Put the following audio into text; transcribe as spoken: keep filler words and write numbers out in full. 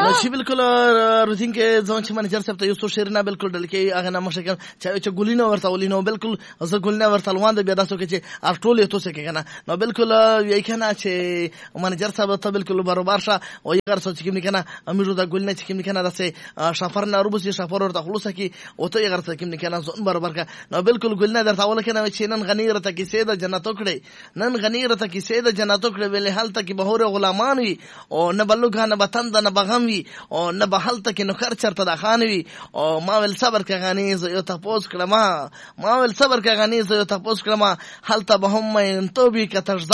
نو چې بالکل روتین کې ځون چې منیجر صاحب ته یو څو شیرونه بالکل ډل کې هغه نه مشکل چې چې ګولینه ورته ولینو بالکل زه ګولینه ورته لوان د بیا تاسو کې چې ارټول یو څه کې کنه نو بالکل یی کنه چې منیجر صاحب ته بالکل برابر شه او یې ګر څه چې کې کنه امیرو دا ګولینه چې کې کنه داسې شفر نه روبسي شفر ورته خلوص کی او ته یې ګر څه کې کنه زون برابر کا نو بالکل ګولینه درته ول کنه چې نن غنیره ته کې سیده جنتو کړي نن غنیره ته کې سیده جنتو کړي ویل حالت کې بهور غلامان وي او نه بلوغه نه بتند نه بغم وي او نه بحالت کې نو خر چرته د خان وي او ما ول صبر کې غنی زه یو تاسو کړم ما ول صبر کې غنی زه یو تاسو کړم حالت به هم ان تو به کتر